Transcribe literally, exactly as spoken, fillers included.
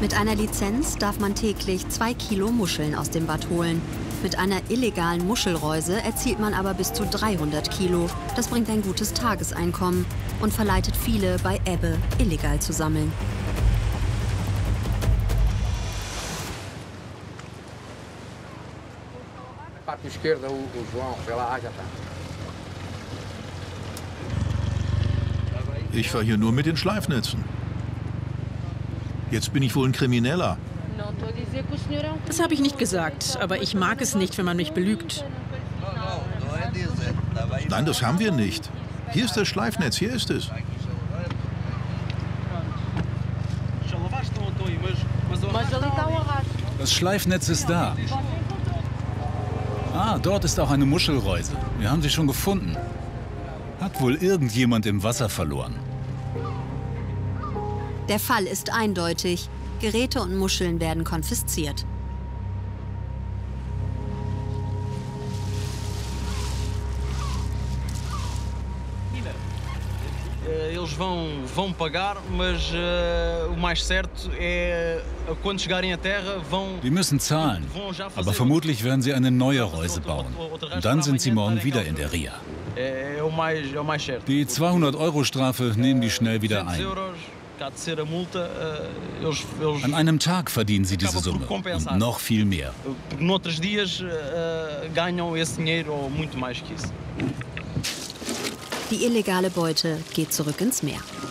Mit einer Lizenz darf man täglich zwei Kilo Muscheln aus dem Bad holen. Mit einer illegalen Muschelreuse erzielt man aber bis zu dreihundert Kilo. Das bringt ein gutes Tageseinkommen und verleitet viele, bei Ebbe illegal zu sammeln. Ich fahre hier nur mit den Schleifnetzen. Jetzt bin ich wohl ein Krimineller. Das habe ich nicht gesagt, aber ich mag es nicht, wenn man mich belügt. Nein, das haben wir nicht. Hier ist das Schleifnetz, hier ist es. Das Schleifnetz ist da. Ah, dort ist auch eine Muschelreuse. Wir haben sie schon gefunden. Hat wohl irgendjemand im Wasser verloren. Der Fall ist eindeutig. Geräte und Muscheln werden konfisziert. Eles vão, vão pagar, mas uh, o mais certo é quando chegarem à Terra vão. Die müssen zahlen, aber vermutlich werden sie eine neue Reuse bauen. Und dann sind sie morgen wieder in der Ria. É o mais, é o mais certo. Die zweihundert Euro Strafe nehmen die schnell wieder ein. An einem Tag verdienen sie diese Summe und noch viel mehr. Noutros dias ganham esse dinheiro ou muito mais que isso. Die illegale Beute geht zurück ins Meer.